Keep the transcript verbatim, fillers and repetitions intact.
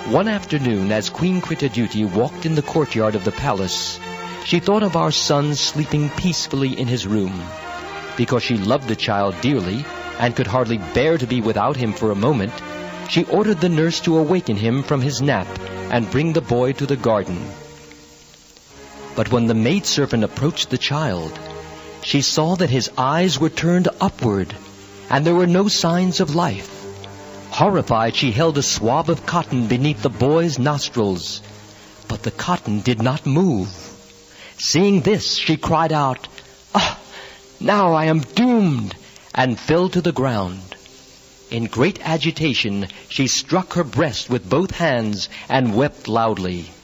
One afternoon, as Queen Kritaduti walked in the courtyard of the palace, she thought of our son sleeping peacefully in his room. Because she loved the child dearly and could hardly bear to be without him for a moment, she ordered the nurse to awaken him from his nap and bring the boy to the garden. But when the maidservant approached the child, she saw that his eyes were turned upward, and there were no signs of life. Horrified, she held a swab of cotton beneath the boy's nostrils, but the cotton did not move. Seeing this, she cried out, "Ah, now I am doomed," and fell to the ground. In great agitation, she struck her breast with both hands and wept loudly.